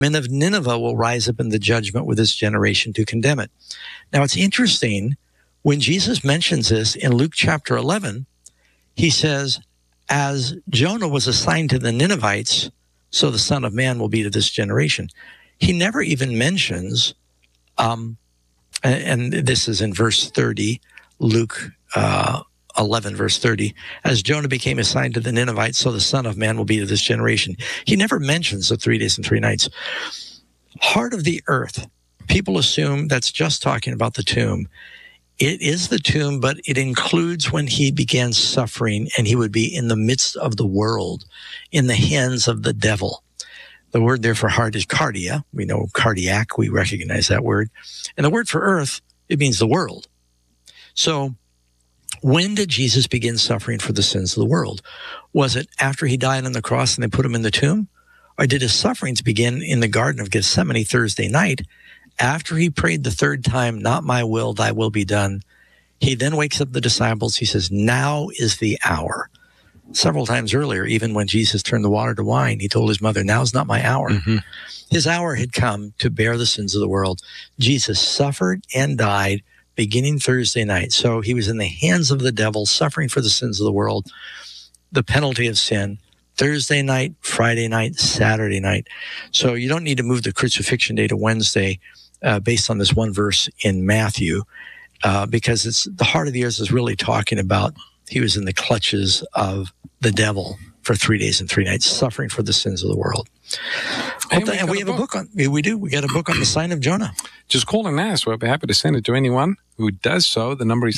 Men of Nineveh will rise up in the judgment with this generation to condemn it. Now, it's interesting, when Jesus mentions this in Luke chapter 11, he says, as Jonah was assigned to the Ninevites, so the Son of Man will be to this generation. He never even mentions, and this is in verse 30, Luke 11, verse 30, as Jonah became assigned to the Ninevites, so the Son of Man will be to this generation. He never mentions the 3 days and 3 nights. Heart of the earth. People assume that's just talking about the tomb. It is the tomb, but it includes when he began suffering and he would be in the midst of the world, in the hands of the devil. The word there for heart is cardia. We know cardiac. We recognize that word. And the word for earth, it means the world. So when did Jesus begin suffering for the sins of the world? Was it after he died on the cross and they put him in the tomb? Or did his sufferings begin in the Garden of Gethsemane Thursday night after he prayed the third time, not my will, thy will be done? He then wakes up the disciples. He says, now is the hour. Several times earlier, even when Jesus turned the water to wine, he told his mother, now is not my hour. Mm-hmm. His hour had come to bear the sins of the world. Jesus suffered and died beginning Thursday night. So he was in the hands of the devil, suffering for the sins of the world, the penalty of sin, Thursday night, Friday night, Saturday night. So you don't need to move the crucifixion day to Wednesday based on this one verse in Matthew, because it's the heart of the earth is really talking about he was in the clutches of the devil for 3 days and 3 nights, suffering for the sins of the world. And we have a book on, we do. We got a book on the sign of Jonah. Just call and ask. We'll be happy to send it to anyone who does so. The number is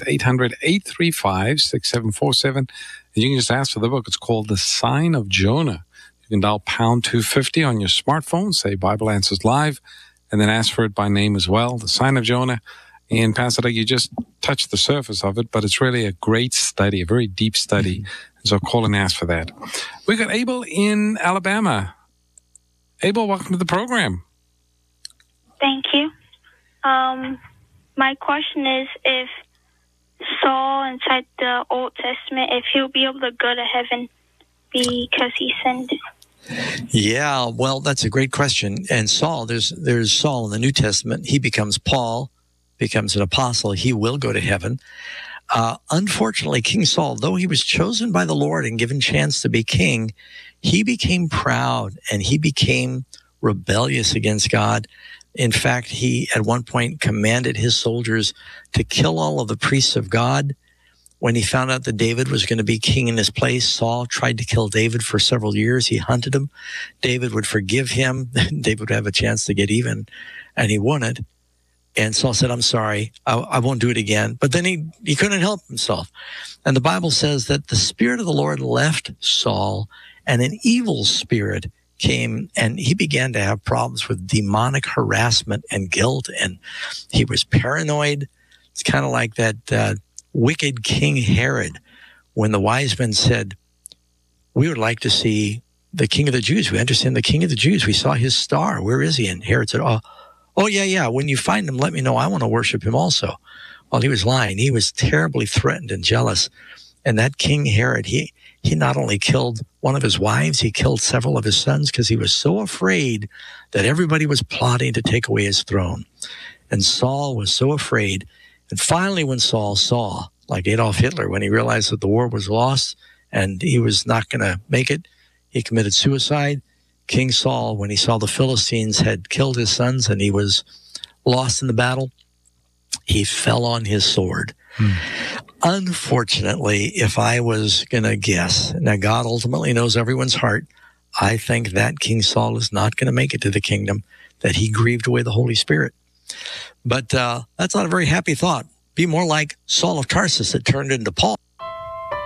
800-835-6747. And you can just ask for the book. It's called The Sign of Jonah. You can dial pound 250 on your smartphone, say Bible Answers Live, and then ask for it by name as well. The Sign of Jonah. And Pastor Doug, you just touched the surface of it, but it's really a great study, a very deep study. Mm-hmm. So call and ask for that. We got Abel in Alabama. Abel, welcome to the program. Thank you. My question is, if Saul inside the Old Testament, if he'll be able to go to heaven because he sinned. Yeah, well, that's a great question. And Saul, there's Saul in the New Testament. He becomes Paul, becomes an apostle. He will go to heaven. Unfortunately, King Saul, though he was chosen by the Lord and given chance to be king, he became proud and he became rebellious against God. In fact, he at one point commanded his soldiers to kill all of the priests of God. When he found out that David was going to be king in his place, Saul tried to kill David for several years. He hunted him. David would forgive him. David would have a chance to get even, and he wouldn't. And Saul said, I'm sorry, I won't do it again. But then he couldn't help himself. And the Bible says that the Spirit of the Lord left Saul, and an evil spirit came, and he began to have problems with demonic harassment and guilt, and he was paranoid. It's kind of like that wicked King Herod, when the wise men said, we would like to see the King of the Jews. We understand the King of the Jews. We saw his star. Where is he? And Herod said, Oh, yeah. When you find him, let me know. I want to worship him also. Well, he was lying. He was terribly threatened and jealous. And that King Herod, he not only killed one of his wives, he killed several of his sons because he was so afraid that everybody was plotting to take away his throne. And Saul was so afraid. And finally, when Saul saw, like Adolf Hitler, when he realized that the war was lost and he was not going to make it, he committed suicide. King Saul, when he saw the Philistines had killed his sons and he was lost in the battle, he fell on his sword. Unfortunately, if I was going to guess, now God ultimately knows everyone's heart, I think that King Saul is not going to make it to the kingdom, that he grieved away the Holy Spirit. But that's not a very happy thought. Be more like Saul of Tarsus that turned into Paul.